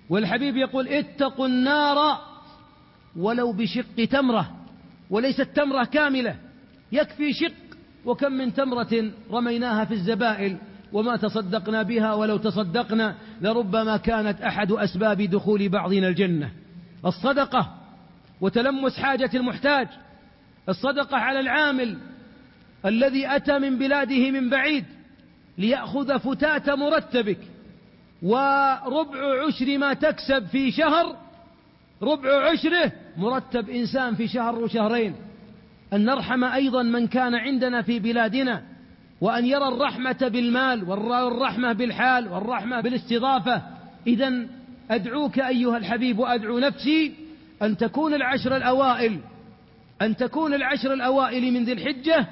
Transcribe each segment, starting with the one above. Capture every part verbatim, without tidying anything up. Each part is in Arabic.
والحبيب يقول اتقوا النار ولو بشق تمرة، وليست تمرة كاملة، يكفي شق. وكم من تمرة رميناها في الزبائل وما تصدقنا بها، ولو تصدقنا لربما كانت أحد أسباب دخول بعضنا الجنة. الصدقة وتلمس حاجة المحتاج، الصدقة على العامل الذي أتى من بلاده من بعيد ليأخذ فتاة مرتبك وربع عشر ما تكسب في شهر، ربع عشره مرتب إنسان في شهر وشهرين. أن نرحم أيضا من كان عندنا في بلادنا، وأن يرى الرحمة بالمال والرحمة بالحال والرحمة بالاستضافة. إذن أدعوك أيها الحبيب وأدعو نفسي أن تكون العشر الأوائل أن تكون العشر الأوائل من ذي الحجة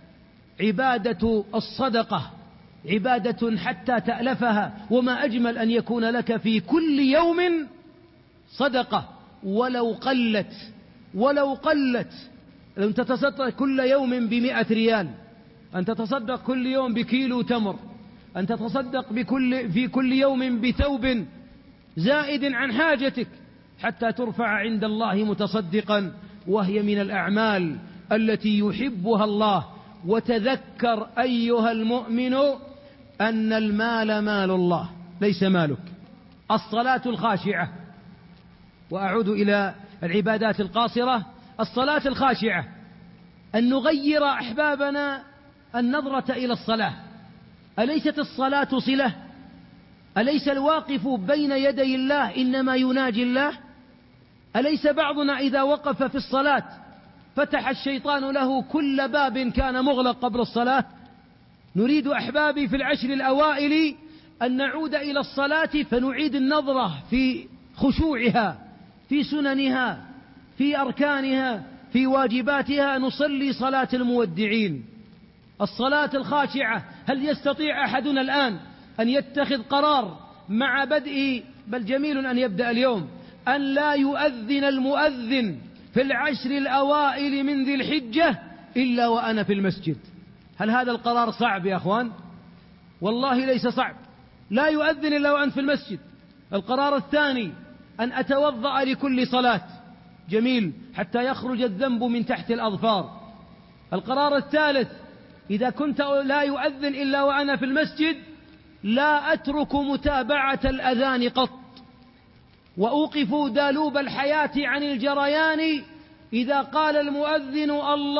عبادة الصدقة، عبادة حتى تألفها. وما أجمل أن يكون لك في كل يوم صدقة ولو قلت ولو قلت أن تتصدق كل يوم بمئة ريال، أن تتصدق كل يوم بكيلو تمر، أن تتصدق بكل في كل يوم بثوب زائد عن حاجتك حتى ترفع عند الله متصدقا، وهي من الأعمال التي يحبها الله. وتذكر أيها المؤمن أن المال مال الله ليس مالك. الصلاة الخاشعة، وأعود إلى العبادات القاصرة، الصلاة الخاشعة، أن نغير أحبابنا النظرة إلى الصلاة. أليست الصلاة صلة؟ أليس الواقف بين يدي الله إنما يناجي الله؟ أليس بعضنا إذا وقف في الصلاة فتح الشيطان له كل باب كان مغلق قبل الصلاة؟ نريد أحبابي في العشر الأوائل أن نعود إلى الصلاة فنعيد النظرة في خشوعها، في سننها، في أركانها، في واجباتها. نصلي صلاة المودعين، الصلاة الخاشعة. هل يستطيع أحدنا الآن أن يتخذ قرار مع بدء، بل جميل أن يبدأ اليوم، أن لا يؤذن المؤذن في العشر الأوائل من ذي الحجة إلا وأنا في المسجد؟ هل هذا القرار صعب يا أخوان؟ والله ليس صعب. لا يؤذن إلا وأنت في المسجد. القرار الثاني أن أتوضأ لكل صلاة، جميل، حتى يخرج الذنب من تحت الأظفار. القرار الثالث إذا كنت لا يؤذن إلا وأنا في المسجد لا أترك متابعة الأذان قط، وأوقف دالوب الحياة عن الجريان. إذا قال المؤذن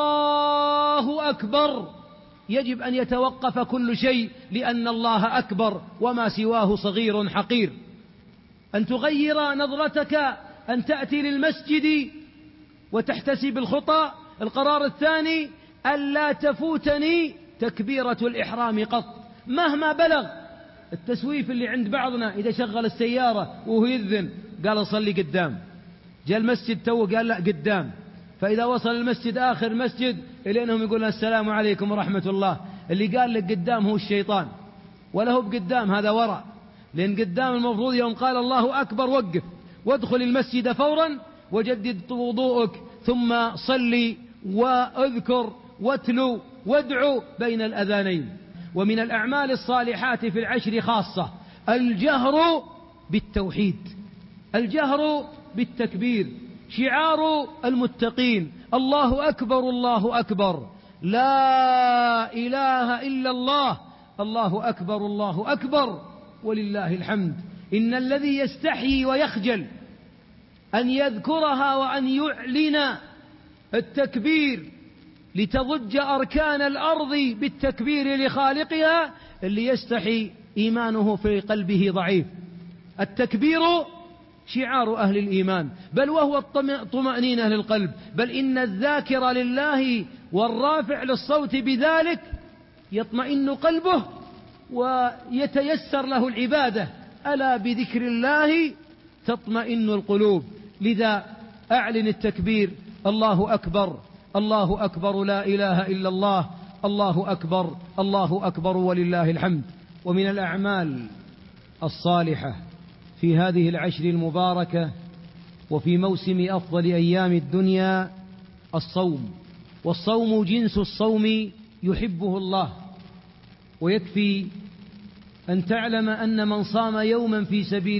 الله أكبر يجب أن يتوقف كل شيء، لأن الله أكبر وما سواه صغير حقير. أن تغير نظرتك، أن تأتي للمسجد وتحتسب الخطى. القرار الثاني ألا تفوتني تكبيرة الإحرام قط مهما بلغ. التسويف اللي عند بعضنا إذا شغل السيارة وهو يذن قال صلي قدام، جاء المسجد تو قال لا قدام، فإذا وصل المسجد آخر مسجد إلينهم يقول السلام عليكم ورحمة الله. اللي قال لك قدام هو الشيطان، ولا هو بقدام، هذا وراء. لأن قدام المفروض يوم قال الله أكبر وقف وادخل المسجد فورا وجدد وضوءك ثم صلي واذكر واتلو وادعو بين الأذانين. ومن الأعمال الصالحات في العشر خاصة الجهر بالتوحيد، الجهر بالتكبير، شعار المتقين الله أكبر الله أكبر، لا إله إلا الله، الله أكبر الله أكبر ولله الحمد. إن الذي يستحيي ويخجل أن يذكرها وأن يعلن التكبير لتضج أركان الأرض بالتكبير لخالقها، اللي يستحي إيمانه في قلبه ضعيف. التكبير شعار أهل الإيمان، بل وهو الطمأنينة للقلب، بل إن الذاكر لله والرافع للصوت بذلك يطمئن قلبه ويتيسر له العبادة. ألا بذكر الله تطمئن القلوب. لذا أعلن التكبير الله أكبر الله أكبر لا إله إلا الله، الله أكبر الله أكبر ولله الحمد. ومن الأعمال الصالحة في هذه العشر المباركة وفي موسم أفضل أيام الدنيا الصوم. والصوم جنس الصوم يحبه الله. ويكفي أن تعلم أن من صام يوما في سبيل